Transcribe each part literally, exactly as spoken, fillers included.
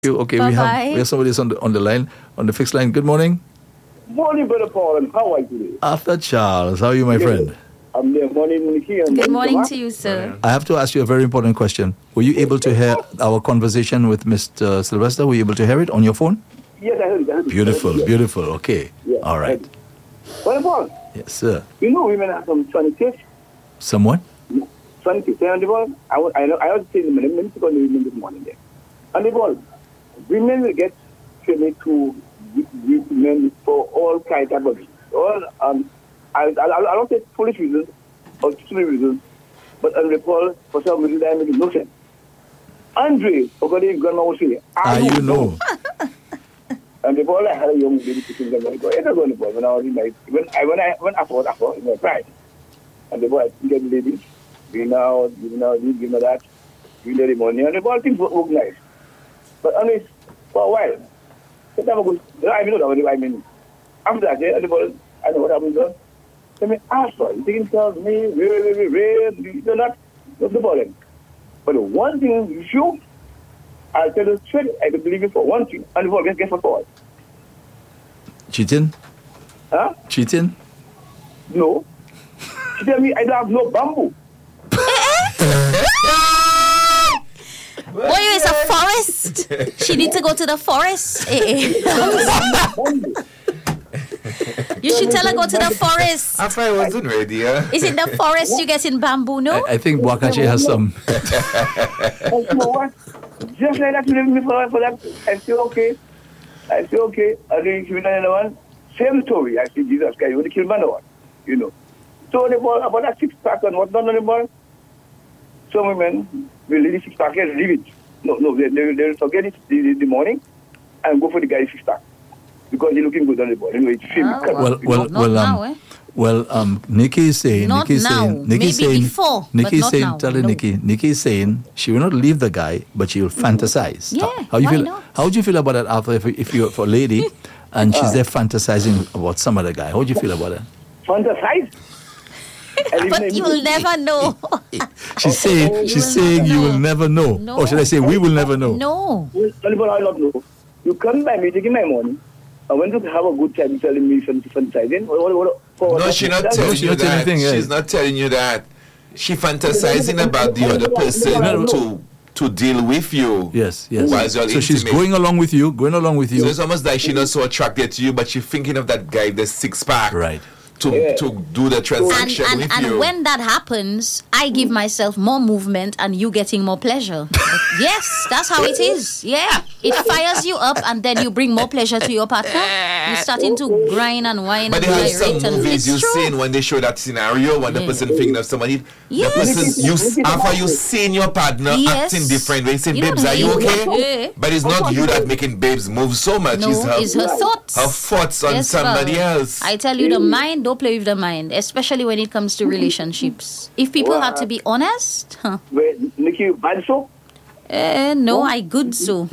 you. Okay, we have we have somebody else on the on the line, on the fixed line. Good morning. Morning, Brother Paul, and how are you today? After Charles, how are you, my Yes. friend? I'm there. Morning, Nikki. And Good morning Thomas. to you, sir. I have to ask you a very important question. Were you able to hear our conversation with Mister Sylvester? Were you able to hear it on your phone? Yes, I heard it. I heard it. Beautiful, I heard it. beautiful. Okay. Yeah, All I right. heard it. Brother Paul, Yes, sir. you know women have some funny tips. Someone? Funny tips. And the ball, I was, I know, I was saying the minutes ago, the women this morning there. And the ball, women will get training to give men for all kinds of bodies. All, um, I, I, I don't say foolish reasons or stupid reasons, but on the ball, for some reason, that makes no sense. Andre, forgetting grandma was here. Ah, you know. And the ball, I had a young lady picking them. I go, it's not going to ball. When I was in my, when I, when I, when I thought, I thought, in my pride. And the boy, I get the lady, giving out, giving out, this, giving out that, giving her the money. And the ball, things work, work nice. But honest, for a while, sometimes I go, I mean, know what I mean. After that, yeah, and the ball, I know what happened to her. Let me ask her, you think tells me, wait, wait, wait, wait, you know that, what's the problem? But the one thing you show, I'll tell you straight, I can believe it for one thing, and the ball, guess, guess what for? Cheating? Huh? Cheating? No. She tell me I don't have no bamboo. Boy, it's a forest. She needs to go to the forest. Eh, eh. You should tell her go to the forest. After I wasn't ready, yeah. Is it the forest you get in bamboo, no? I, I think Wakache has some. And you know what? Just like that, you leave me for, for that. I say, okay. I say, okay. And then she went another one. Same story. I say, Jesus Christ, you want to kill man or what? You know. So the ball, about that six pack and what's not on the ball, some women will leave the six pack and leave it. No, no, they, they, they'll forget it in the morning and go for the guy's six pack. Because he's looking good on the ball. Anyway, it's film. Oh, Well, well, Not well, um, now, eh? well, um, Nikki is saying, Not Nikki is now. saying, Nikki is Maybe saying, before, Nikki but is not saying, now. tell her, No. Nikki, Nikki is saying she will not leave the guy, but she will fantasize. Yeah, How, how you why feel? not? How would you feel about that after if, if you're for a lady and she's there fantasizing about some other guy? How would you feel about that? Fantasize. But you'll never know. She's saying, she's will saying never you will know. never know. No. Or should I say, we will never know? No. Well, I not know. You come by me, taking my money. I want to have a good time telling me fant- fantasizing. What, what, what, for No, what- she's not that's- telling she you not telling that. anything, yeah. She's not telling you that. She fantasizing about the other person No, no. to to deal with you. Yes, yes. Whilst you're So she's intimate. going along with you, going along with So you. it's almost like she's not so attracted to you, but she's thinking of that guy, the six pack, Right. to Yeah. to do the And, transaction and, with and you. when that happens, I give myself more movement and you getting more pleasure. Yes, that's how it is. Yeah. It fires you up and then you bring more pleasure to your partner. You're starting to grind and whine But and they have some gyrate and movies it's you've true. seen when they show that scenario when the Yeah. person thinking of somebody. Yes. The person you after you seeing your partner Yes. acting different, when you say, You babes, don't are you hate okay? it. But it's not you that making babes move so much. No, it's her, it's her thoughts. her thoughts on Yes, somebody well, else. I tell you, the mind, don't play with the mind, especially when it comes to relationships. If people had to be honest, huh, Wait, Nikki, bad so? eh, no, I good so.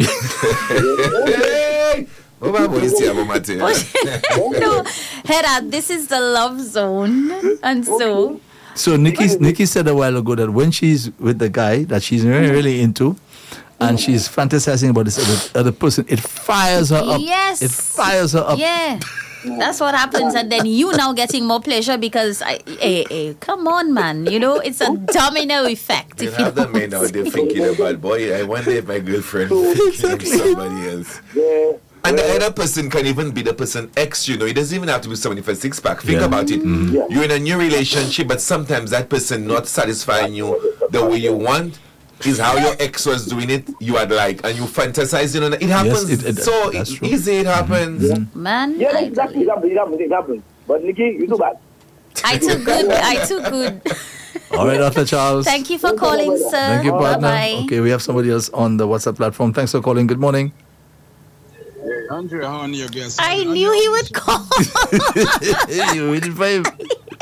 Hey! Oh, my boy, see about my thing. No, Hera, this is the love zone. And so, So Nikki, Nikki said a while ago that when she's with the guy that she's really, really into, and she's fantasizing about this other, other person, it fires her up. Yes. It fires her up. yeah, that's what happens. And then you now getting more pleasure because, I, hey, hey, come on, man. You know, it's a domino effect. You If you have the don't men out there thinking about, boy, I wonder if my girlfriend thinking of somebody else. Yeah. And the other person can even be the person ex, you know. It doesn't even have to be somebody for six pack. Think Yeah. about it. Yeah. You're in a new relationship, but sometimes that person not satisfying you the way you want is how your ex was doing it. You had like, and you fantasizing on it. It happens it- it- so that's e- true. easy. It happens. man, Yeah, I, exactly. It happens. It happens. It happens. But Nikki, you too bad. I too good. I too good. All right, Doctor Charles. Thank you for calling, sir. Thank you, partner. Bye-bye. Okay, we have somebody else on the WhatsApp platform. Thanks for calling. Good morning. Andre, how are you guys? I knew he would call. You waited for him.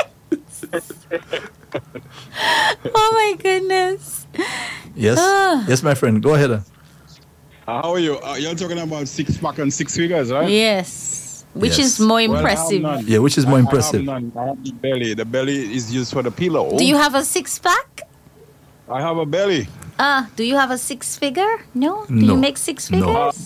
Oh my goodness. Yes, Ah. yes, my friend. Go ahead. Uh, how are you? Uh, you're talking about six pack and six figures, right? Yes. Which Yes. is more Well, I have impressive. none. Yeah, which is more I- impressive? I have none. I have the belly. The belly is used for the pillow. Do you have a six pack? I have a belly. Uh, do you have a six figure? No? Do No. you make six No. figures?